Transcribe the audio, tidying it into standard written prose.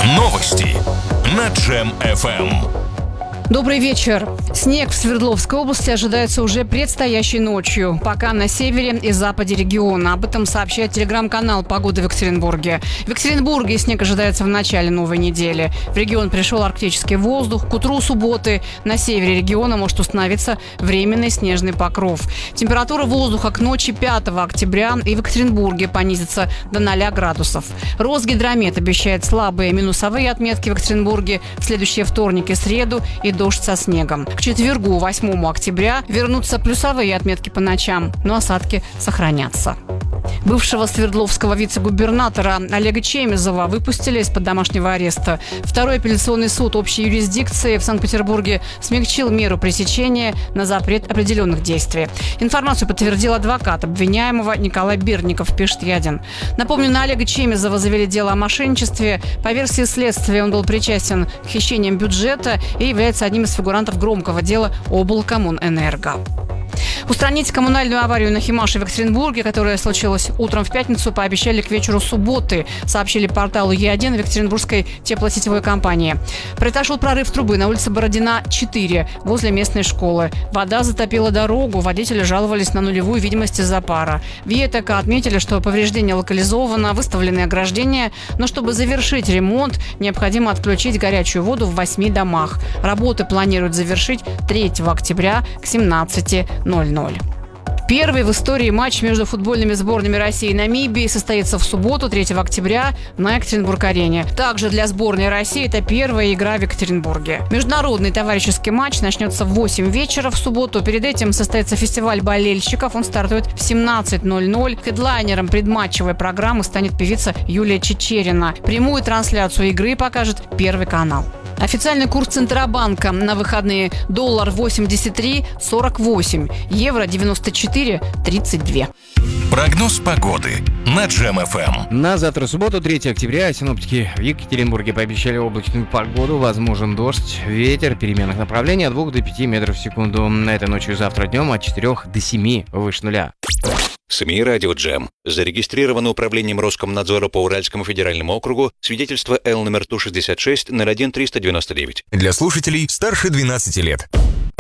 Новости на Джем-ФМ. Добрый вечер. Снег в Свердловской области ожидается уже предстоящей ночью, пока на севере и западе региона. Об этом сообщает телеграм-канал «Погода в Екатеринбурге». В Екатеринбурге снег ожидается в начале новой недели. В регион пришел арктический воздух. К утру субботы на севере региона может установиться временный снежный покров. Температура воздуха к ночи 5 октября и в Екатеринбурге понизится до 0 градусов. Росгидромет обещает слабые минусовые отметки в Екатеринбурге в следующие вторник и среду и дождь со снегом. К четвергу, 8 октября, вернутся плюсовые отметки по ночам, но осадки сохранятся. Бывшего свердловского вице-губернатора Олега Чемезова выпустили из-под домашнего ареста. Второй апелляционный суд общей юрисдикции в Санкт-Петербурге смягчил меру пресечения на запрет определенных действий. Информацию подтвердил адвокат обвиняемого Николай Берников, пишет Ядин. Напомню, на Олега Чемезова завели дело о мошенничестве. По версии следствия, он был причастен к хищениям бюджета и является одним из фигурантов громкого дела облкоммунэнерго. Устранить коммунальную аварию на Химаше в Екатеринбурге, которая случилась утром в пятницу, пообещали к вечеру субботы, сообщили порталу Е1 в Екатеринбургской теплосетевой компании. Произошел прорыв трубы на улице Бородина, 4, возле местной школы. Вода затопила дорогу, водители жаловались на нулевую видимость из-за пара. В ЕТК отметили, что повреждение локализовано, выставлены ограждения, но чтобы завершить ремонт, необходимо отключить горячую воду в 8 домах. Работы планируют завершить 3 октября к 17:00. Первый в истории матч между футбольными сборными России и Намибии состоится в субботу, 3 октября, на Екатеринбург-арене. Также для сборной России это первая игра в Екатеринбурге. Международный товарищеский матч начнется в 8 вечера в субботу. Перед этим состоится фестиваль болельщиков. Он стартует в 17:00. Хедлайнером предматчевой программы станет певица Юлия Чичерина. Прямую трансляцию игры покажет Первый канал. Официальный курс Центробанка на выходные: доллар 83.48, евро 94.32. Прогноз погоды на Джем-ФМ. На завтра, субботу, 3 октября, синоптики в Екатеринбурге пообещали облачную погоду, возможен дождь, ветер переменных направлений от 2 до 5 метров в секунду. Этой ночью и завтра днем от 4 до 7 выше нуля. СМИ «Радио Джем». Зарегистрировано управлением Роскомнадзора по Уральскому федеральному округу свидетельство Л номер Ту-66-01-399. Для слушателей старше 12 лет.